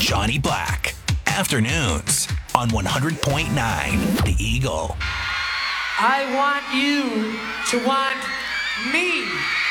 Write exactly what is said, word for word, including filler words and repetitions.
Johnny Black. Afternoons on one hundred point nine The Eagle. I want you to want me.